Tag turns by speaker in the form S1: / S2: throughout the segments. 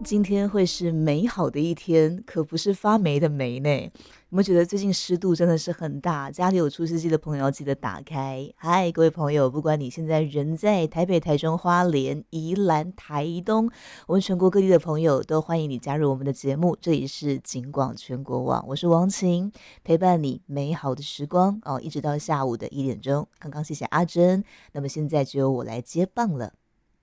S1: 今天会是美好的一天，可不是发霉的霉呢。有没有觉得最近湿度真的是很大？家里有除湿机的朋友要记得打开。嗨，各位朋友，不管你现在人在台北、台中、花莲、宜兰、台东，我们全国各地的朋友都欢迎你加入我们的节目。这里是警广全国网，我是王晴，陪伴你美好的时光哦，一直到下午的1点钟。刚刚谢谢阿珍，那么现在就由我来接棒了。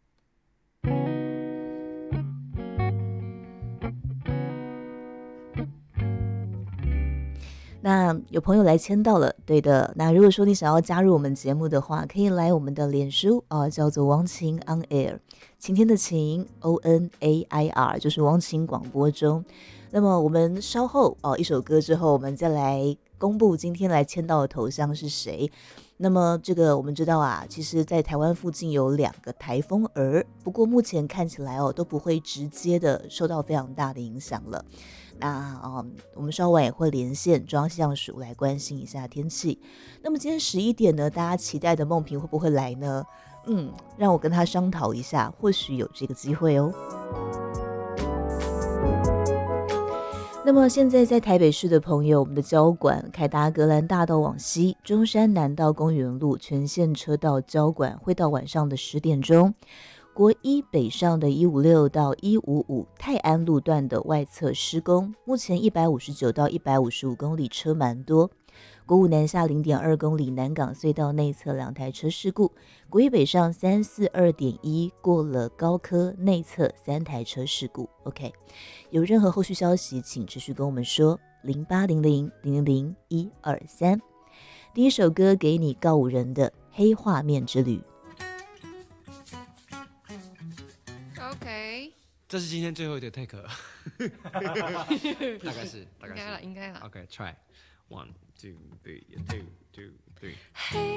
S1: 那有朋友来签到了，对的。那如果说你想要加入我们节目的话，可以来我们的脸书叫做王晴 on air， 晴天的晴 ONAIR， 就是王晴广播中。那么我们稍后一首歌之后，我们再来公布今天来签到的头像是谁。那么这个我们知道啊，其实在台湾附近有2个台风儿，不过目前看起来都不会直接的受到非常大的影响了。那我们稍晚也会连线中央气象署来关心一下天气。那么今天11点呢，大家期待的梦萍会不会来呢？让我跟他商讨一下，或许有这个机会哦。那么现在在台北市的朋友，我们的交管凯达格兰大道往西，中山南道公园路全线车道交管会到晚上的10点钟。国一北上的156到155泰安路段的外侧施工，目前159到155公里车蛮多。国五南下0.2公里南港隧道内侧2台车事故，国一北上342.1过了高科内侧3台车事故。OK， 有任何后续消息，请持续跟我们说0800000123。第一首歌给你告五人的黑画面之旅。
S2: OK，
S3: 这是今天最后一个 take， 大概是，
S2: 应该了。
S3: OK，try，1 2 3 1 2 3。
S2: 黑